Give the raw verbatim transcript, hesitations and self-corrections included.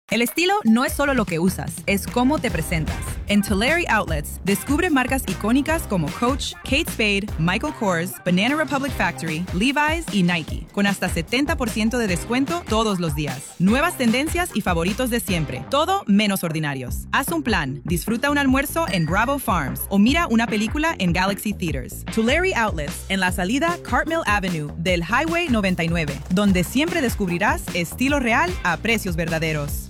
El estilo no es solo lo que usas, es cómo te presentas. En Tulare Outlets, descubre marcas icónicas como Coach, Kate Spade, Michael Kors, Banana Republic Factory, Levi's y Nike, con hasta setenta por ciento de descuento todos los días. Nuevas tendencias y favoritos de siempre, todo menos ordinarios. Haz un plan, disfruta un almuerzo en Bravo Farms o mira una película en Galaxy Theaters. Tulare Outlets, en la salida Cartmill Avenue del Highway noventa y nueve, donde siempre descubrirás estilo real a precios verdaderos.